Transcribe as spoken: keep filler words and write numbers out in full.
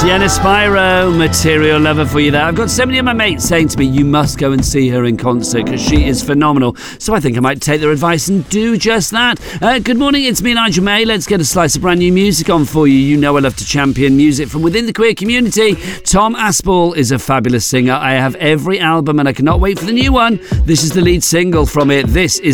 Sienna Spyro, Material Lover for you there. I've got so many of my mates saying to me, you must go and see her in concert because she is phenomenal. So I think I might take their advice and do just that. Uh, good morning, it's me, Nigel May. Let's get a slice of brand new music on for you. You know I love to champion music from within the queer community. Tom Aspel is a fabulous singer. I have every album and I cannot wait for the new one. This is the lead single from it. This is